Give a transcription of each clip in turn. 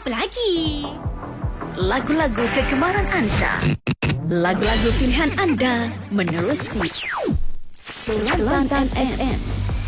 Apa lagi? Lagu-lagu kegemaran anda. Lagu-lagu pilihan anda menerusi Kelantan FM.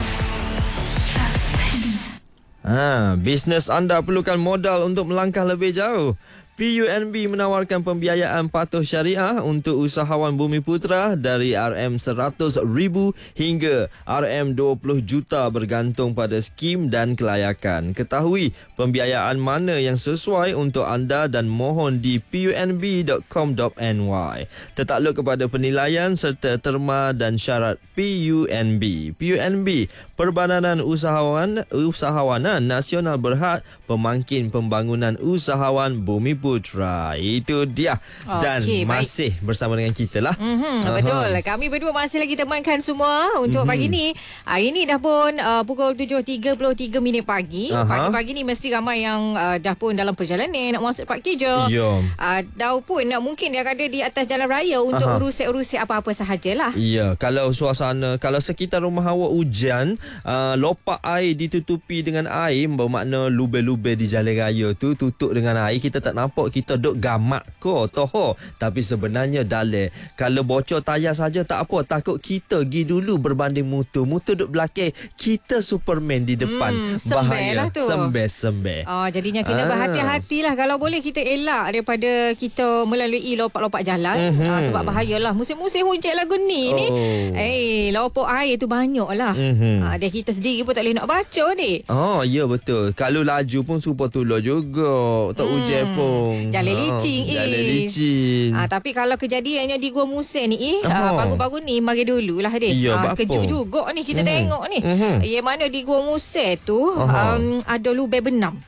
Bisnes anda perlukan modal untuk melangkah lebih jauh. PUNB menawarkan pembiayaan patuh syariah untuk usahawan Bumiputera dari RM100,000 hingga RM20 juta bergantung pada skim dan kelayakan. Ketahui pembiayaan mana yang sesuai untuk anda dan mohon di punb.com.my. Tertakluk kepada penilaian serta terma dan syarat PUNB. PUNB, Perbadanan Usahawanan Nasional Berhad, pemangkin pembangunan usahawan Bumiputera. Itu dia. Dan masih bersama dengan kita lah. Betul. Kami berdua masih lagi temankan semua untuk pagi ni. Hari ni dah pun pukul 7.33 minit pagi. Pagi-pagi ni mesti ramai yang dah pun dalam perjalanan nak masuk tempat kerja. Dah pun mungkin dia ada di atas jalan raya untuk urus-urus apa-apa sahajalah. Ya, kalau suasana, kalau sekitar rumah awak hujan, lopak air ditutupi dengan air, bermakna lubang-lubang di jalan raya tu tutup dengan air. Kita tak nampak, kita duk gamak ko toho, tapi sebenarnya dalam. Kalau bocor tayar saja tak apa, takut kita pergi dulu berbanding motor duk belakang, kita Superman di depan. Bahaya tu. Sembeh. Jadinya kena berhati-hatilah. Kalau boleh kita elak daripada kita melalui lopak-lopak jalan. Sebab bahayalah musim-musim hujan lagu ni. Lopak air tu banyak lah. Dia kita sendiri pun tak boleh nak baca ni. Ya betul. Kalau laju pun super tolong juga. Tak hujan pun. Jalan licin. Tapi kalau kejadiannya di Gua Musang ni, baru-baru ni mari dululah dia. Kejut juga ni kita tengok ni. Yang mana di Gua Musang tu ada lubang benam.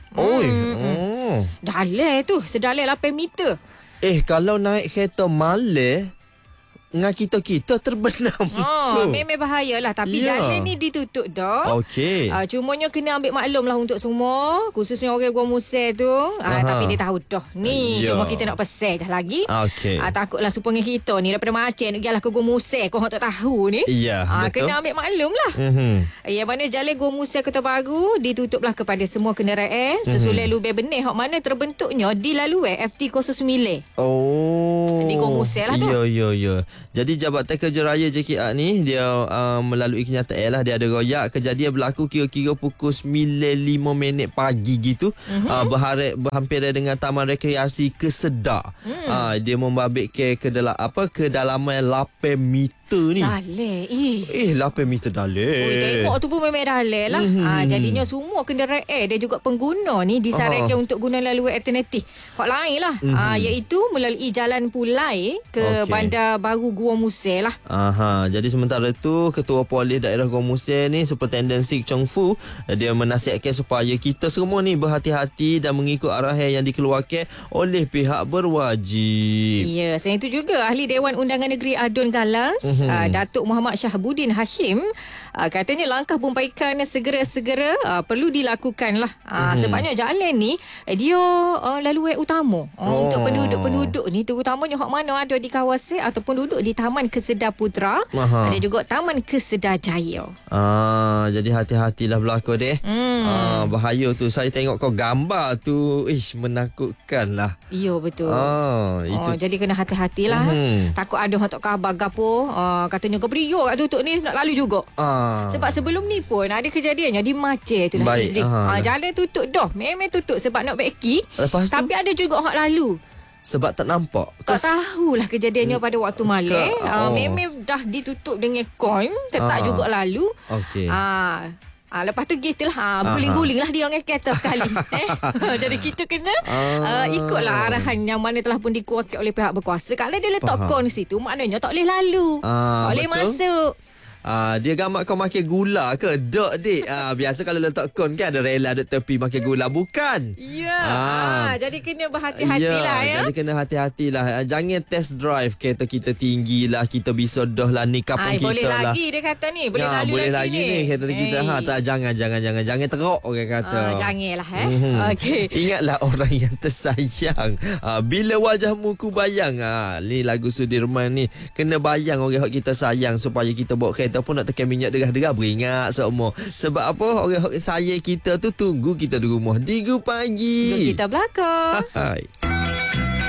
Dalam tu sedalam 8 meter. Kalau naik kereta malam dengan kita terbenam tu. Memang bahayalah. Tapi jalan ni ditutup dah. Cumanya kena ambil maklum lah untuk semua, khususnya orang Gua Musang tu. Tapi dia tahu dah ni. Cuma kita nak pesan dah lagi. Takutlah supaya kita ni daripada macam nak pergi ke Gua Musang, korang tak tahu ni. Betul. Kena ambil maklum lah. Yang mana jalan Gua Musang Kota Baru ditutuplah kepada semua kenderaan susulan lubang benih hak mana terbentuknya di laluan FT09. Di Gua Musang lah tu. Ya. Jadi Jabatan Kerja Raya JKR ni dia melalui kenyataan lah, dia ada royak kejadian berlaku kira-kira pukul 9.05 pagi gitu. Berhampiran dengan Taman Rekreasi Kesedak. Dia membabit kedalaman 8 meter ni. Dalam. 8 meter dalam. Tengok tu pun memang dalam lah. Jadinya semua kenderaan dia juga pengguna ni disarankan untuk guna laluan alternatif hak lain lah. Iaitu melalui Jalan Pulai ke Bandar Baru Gua Musang lah. Jadi sementara tu Ketua Polis Daerah Gua Musang ni, Superintendent Sik Chong Fu, dia menasihatkan supaya kita semua ni berhati-hati dan mengikut arahan yang dikeluarkan oleh pihak berwajib. Ya, selain itu juga Ahli Dewan Undangan Negeri Adun Galas, Datuk Muhammad Syahbudin Hashim, katanya langkah perbaikan segera-segera perlu dilakukan lah. Sebabnya jalan ni dia laluan utama untuk penduduk-penduduk ni, terutamanya hak mana ada di kawasan ataupun duduk di Taman Kesedah Putra. Ada juga Taman Kesedah Jaya. Jadi hati-hatilah berlaku deh. Bahaya tu. Saya tengok kau gambar tu, menakutkan lah. Ya betul. Jadi kena hati-hatilah. Takut ada orang tak khabar gapo, katanya kau beriuk kat tutup ni nak lalu juga. Sebab sebelum ni pun ada kejadiannya di Maceh tu lah. Jalan tutup dah. Memang tutup sebab nak beki. Tapi ada juga orang lalu sebab tak nampak. Tak tahulah kejadiannya pada waktu malam. Memang dah ditutup dengan koin, tetap juga lalu. Lepas tu gitulah, guling-guling lah dia dengan kereta sekali. Jadi kita kena ikutlah arahan yang mana telah pun dikeluarkan oleh pihak berkuasa. Kalau dia letak kon situ, maknanya tak boleh lalu, tak boleh masuk. Dia gambar kau makan gula ke? Dok dik. Biasa kalau letak kon kan ada rela dek tepi makan gula. Bukan. Ya. Jadi kena berhati-hatilah ya. Jadi kena hati-hatilah. Jangan test drive kereta kita tinggi lah. Kita bisa dah lah ni kampung kita boleh lah. Boleh lagi dia kata ni. Boleh lagi ni kereta kita. Jangan teruk orang kata. Janganlah Ingatlah orang yang tersayang. Bila wajahmu ku bayang. Ni lagu Sudirman ni. Kena bayang orang kita sayang supaya kita bawa kereta ataupun nak tekan minyak derah-derah beringat semua. Sebab apa? Orang sayang kita tu tunggu kita di rumah 3 pagi. Kita belakang. Hai.